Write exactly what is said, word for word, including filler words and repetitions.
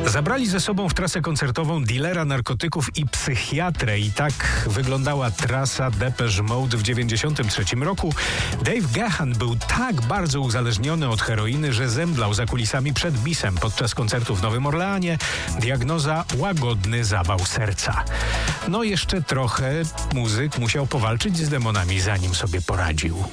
Zabrali ze sobą w trasę koncertową dilera narkotyków i psychiatrę i tak wyglądała trasa Depeche Mode w dziewięćdziesiątym trzecim roku. Dave Gahan był tak bardzo uzależniony od heroiny, że zemdlał za kulisami przed bisem podczas koncertu w Nowym Orleanie. Diagnoza: łagodny zawał serca. No jeszcze trochę muzyk musiał powalczyć z demonami, zanim sobie poradził.